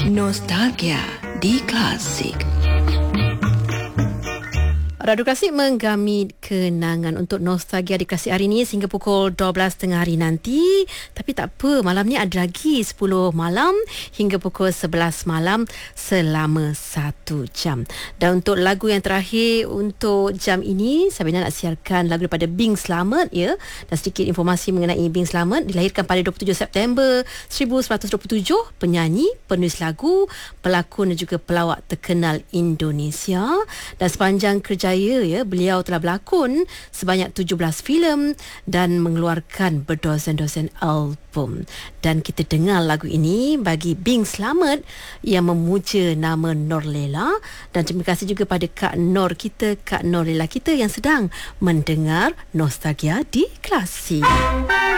Nostalgia di Klasik. Radio Klasik menggami kenangan untuk Nostalgia di Klasik hari ini sehingga pukul 12 tengah hari nanti. Tapi tak apa, malam ni ada lagi 10 malam hingga pukul 11 malam selama 1 jam. Dan untuk lagu yang terakhir untuk jam ini, Sabina nak siarkan lagu daripada Bing Slamet, ya. Dan sedikit informasi mengenai Bing Slamet. Dilahirkan pada 27 September 1927, penyanyi, penulis lagu, pelakon dan juga pelawak terkenal Indonesia. Dan sepanjang kerjaya, ya, beliau telah berlakon sebanyak 17 filem dan mengeluarkan berdozen-dozen album. Dan kita dengar lagu ini bagi Bing Slamet yang memuja nama Norlela. Dan terima kasih juga pada Kak Nor kita, Kak Norlela kita yang sedang mendengar Nostalgia di Klasik.